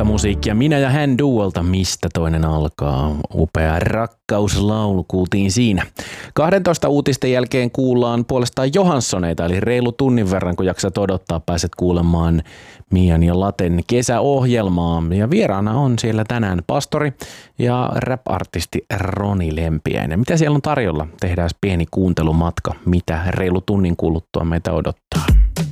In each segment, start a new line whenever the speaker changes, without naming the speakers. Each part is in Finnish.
Uutta musiikkia Minä ja hän duolta, mistä toinen alkaa. Upea rakkauslaulu kuultiin siinä. 12 uutisten jälkeen kuullaan puolestaan Johanssoneita, eli reilu tunnin verran, kun jaksat odottaa, pääset kuulemaan Mian ja Laten kesäohjelmaa. Ja vieraana on siellä tänään pastori ja rap-artisti Roni Lempiäinen. Mitä siellä on tarjolla? Tehdään pieni kuuntelumatka, mitä reilu tunnin kuluttua meitä odottaa.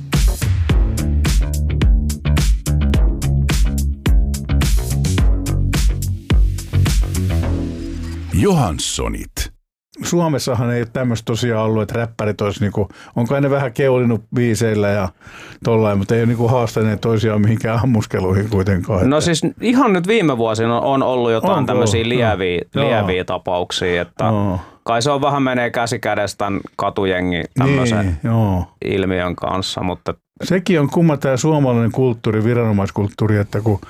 Johanssonit.
Suomessahan ei ole tämmöistä tosiaan ollut, että räppärit olisi niinku, onko ne vähän keulinut biiseillä ja tollain, mutta ei ole niinku haastaneet toisiaan mihinkään ammuskeluihin kuitenkaan.
No siis ihan nyt viime vuosina on ollut jotain tämmöisiä lieviä tapauksia, että kai se on vähän menee käsi kädessä tämän katujengi tämmöisen ilmiön kanssa, mutta
sekin on kumma tämä suomalainen kulttuuri, viranomaiskulttuuri, että kun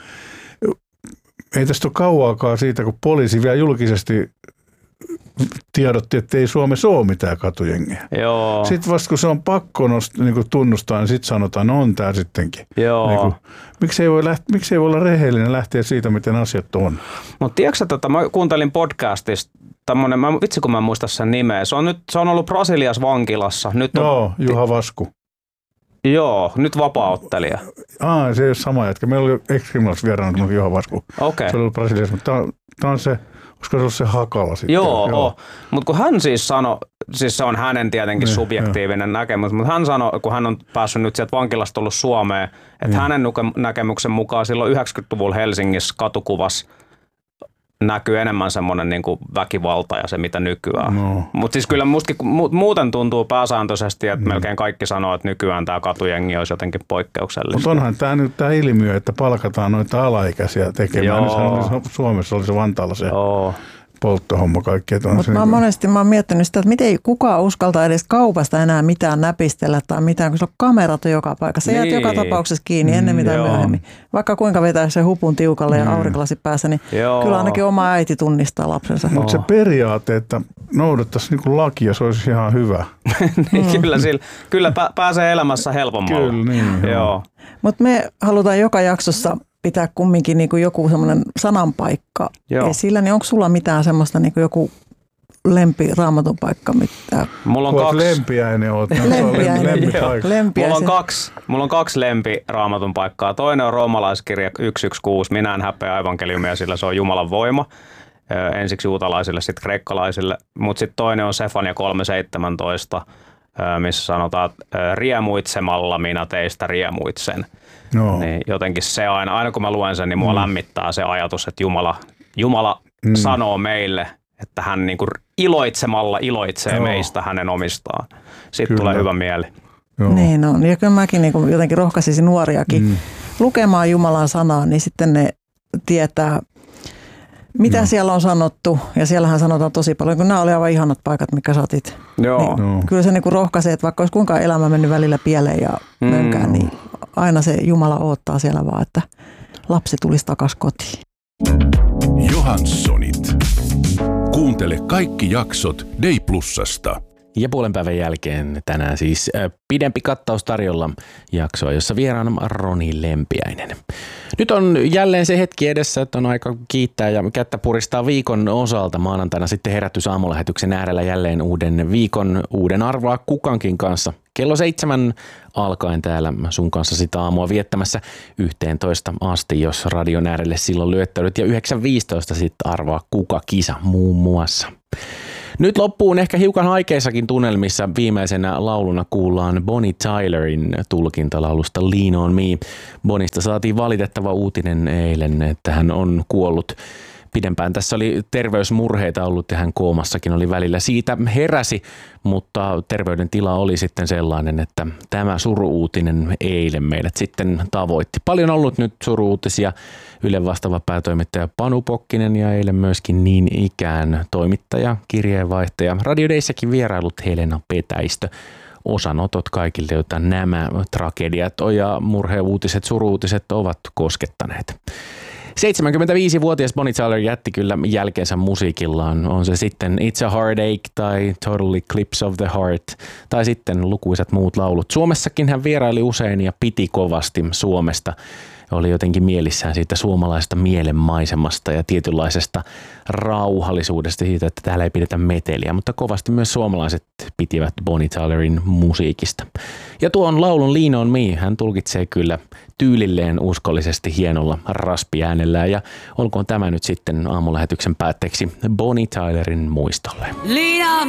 ei tästä ole kauaakaan siitä, kun poliisi vielä julkisesti tiedotti, että ei Suomessa ole mitään katujengiä.
Joo.
Sitten vasta kun se on pakko niin tunnustaa, niin sitten sanotaan, no on tämä sittenkin.
Joo.
Niin miksi ei voi olla rehellinen lähteä siitä, miten asiat on?
Mutta tiedätkö, että mä kuuntelin podcastista tämmönen, vitsi kun mä en muista sen nimeä, se on ollut Brasiliassa vankilassa. Nyt
Juha Vasku.
Joo, nyt vapaaottelija.
Se ei ole sama jätkä. Meillä oli Ex-Criminals vieraana Juha Vasku.
Okei.
Se oli ollut Brasiliassa, mutta tämä on se, olisiko se ollut se Hakala sitten?
Joo. Mutta kun hän siis sanoi, siis se on hänen tietenkin subjektiivinen näkemys, mutta hän sanoi, kun hän on päässyt nyt sieltä vankilasta tullut Suomeen, että hänen näkemyksen mukaan silloin 90-luvulla Helsingissä katukuvassa näkyy enemmän semmoinen niin kuin väkivalta ja se, mitä nykyään. No. Mutta siis kyllä muuten tuntuu pääsääntöisesti, että melkein kaikki sanoo, että nykyään tämä katujengin olisi jotenkin poikkeuksellista.
Mutta onhan tämä nyt tämä ilmiö, että palkataan noita alaikäisiä tekemään. Suomessa oli se Vantaalla se polttohomma kaikki.
Mutta mä oon miettinyt sitä, että miten kukaan uskaltaa edes kaupasta enää mitään näpistellä tai mitään, kun se on kamerat on joka paikassa. Jäät joka tapauksessa kiinni ennen mitä myöhemmin. Vaikka kuinka vetää se hupun tiukalle ja aurinkolasi päässä, niin kyllä ainakin oma äiti tunnistaa lapsensa.
Mutta se periaate, että noudattaisi niinku lakia, se olisi ihan hyvä.
Kyllä pääsee elämässä helpommalla.
Kyllä, niin.
Joo.
Mutta me halutaan joka jaksossa pitää kumminkin niin kuin joku semmoinen sananpaikka esillä, niin onko sulla mitään semmoista niin kuin joku raamatun paikka?
Mulla on kaksi.
Lempiäinen oot.
Mulla on kaksi raamatun paikkaa. Toinen on roomalaiskirja 1:16, minä en häpeä evankeliumia, sillä se on Jumalan voima. Ensiksi juutalaisille, sitten kreikkalaisille. Mutta sitten toinen on Sefania 3:17, missä sanotaan, että riemuitsemalla minä teistä riemuitsen. No. Niin jotenkin se aina kun mä luen sen, niin mua lämmittää se ajatus, että Jumala sanoo meille, että hän niinku iloitsemalla iloitsee meistä hänen omistaan. Sitten tulee hyvä mieli.
Joo. Niin on. Ja kyllä mäkin niinku jotenkin rohkaisisin nuoriakin lukemaan Jumalan sanaa, niin sitten ne tietää, mitä siellä on sanottu. Ja siellähän sanotaan tosi paljon, kun nämä oli aivan ihanat paikat, mikä sä otit. Niin kyllä se niinku rohkaisee, että vaikka olisi kuinka elämä mennyt välillä pieleen ja mönkään, niin aina se Jumala odottaa siellä vaan, että lapsi tulisi takaisin kotiin.
Johanssonit. Kuuntele kaikki jaksot Day Plusasta.
Ja puolen päivän jälkeen tänään siis pidempi kattaus tarjolla jaksoa, jossa vieraana Roni Lempiäinen. Nyt on jälleen se hetki edessä, että on aika kiittää ja kättä puristaa viikon osalta. Maanantaina sitten herätysaamulähetyksen äärellä jälleen uuden viikon, uuden Arvaa kukankin kanssa. Kello 7 alkaen täällä sun kanssa sitä aamua viettämässä 11 asti, jos radion äärelle silloin lyöttäydyt. Ja 9.15 sitten Arvaa kuka kisa muun muassa. Nyt loppuun ehkä hiukan haikeissakin tunnelmissa viimeisenä lauluna kuullaan Bonnie Tylerin tulkintalaulusta Lean on Me. Bonista saatiin valitettava uutinen eilen, että hän on kuollut. Pidempään tässä oli terveysmurheita ollut ja hän koomassakin oli välillä. Siitä heräsi, mutta terveydentila oli sitten sellainen, että tämä suru-uutinen eilen meidät sitten tavoitti. Paljon ollut nyt suru-uutisia. Ylen vastaava päätoimittaja Panu Pokkinen ja eilen myöskin niin ikään toimittaja, kirjeenvaihtaja. Radio Dayssäkin vierailut Helena Petäistö. Osanotot kaikille, joita nämä tragediat ja murheuutiset, suru-uutiset ovat koskettaneet. 75-vuotias Bonnie Tyler jätti kyllä jälkeensä musiikillaan. On se sitten It's a Heartache tai Total Eclipse of the Heart tai sitten lukuisat muut laulut. Suomessakin hän vieraili usein ja piti kovasti Suomesta. oli jotenkin mielissään siitä suomalaisesta mielenmaisemasta ja tietynlaisesta rauhallisuudesta siitä, että täällä ei pidetä meteliä, mutta kovasti myös suomalaiset pitivät Bonnie Tylerin musiikista. Ja tuon laulun Lean on Me hän tulkitsee kyllä tyylilleen uskollisesti hienolla raspiäänellään ja olkoon tämä nyt sitten aamulähetyksen päätteeksi Bonnie Tylerin muistolle.
Lean on